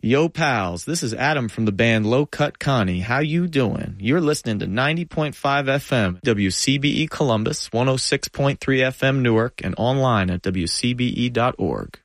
Yo, pals, this is Adam from the band Low Cut Connie. How you doing? You're listening to 90.5 FM, WCBE Columbus, 106.3 FM Newark, and online at WCBE.org.